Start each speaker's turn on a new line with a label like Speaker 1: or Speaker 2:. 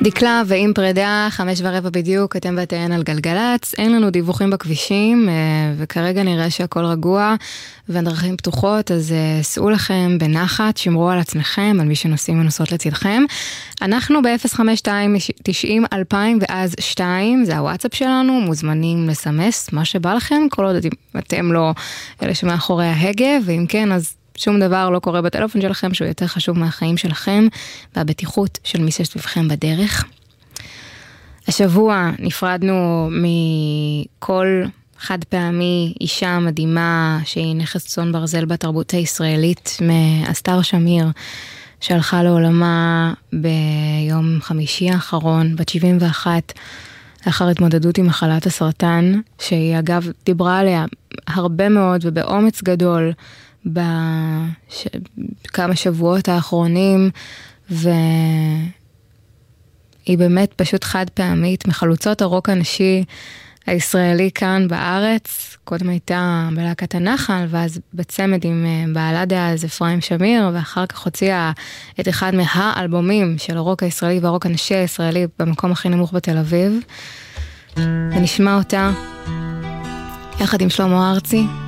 Speaker 1: דקלה ועם פרידה, 5:15 בדיוק, אתם ואתן על גלגלץ, אין לנו דיווחים בכבישים, וכרגע נראה שהכל רגוע, והדרכים פתוחות, אז סעו לכם בנחת, שמרו על עצמכם, על מי שנוסעים ונוסעות לצדכם. אנחנו ב-052-90-2000 ואז 2, זה הוואטסאפ שלנו, מוזמנים לסמס, מה שבא לכם, כל עוד אתם לא אלה שמאחורי ההגה, ואם כן, אז שום דבר לא קורה בטלפון שלכם שהוא יותר חשוב מהחיים שלכם והבטיחות של מי שסביבכם בדרך. השבוע נפרדנו מכל חד פעמי אישה מדהימה שהיא נכס צאן ברזל בתרבות הישראלית, מאסתר שמיר, שהלכה לעולמה ביום חמישי האחרון, בת 71, לאחר התמודדות עם מחלת הסרטן, שהיא אגב דיברה עליה הרבה מאוד ובאומץ גדול, בכמה שבועות האחרונים, והיא באמת פשוט חד פעמית, מחלוצות הרוק הנשי הישראלי כאן בארץ. קודם הייתה בלהקת הנחל, ואז בצמד עם בעלה דאז אפרים שמיר, ואחר כך הוציאה את אחד מהאלבומים של הרוק הישראלי והרוק הנשי הישראלי במקום הכי נמוך בתל אביב. ונשמע אותה יחד עם שלמה ארצי.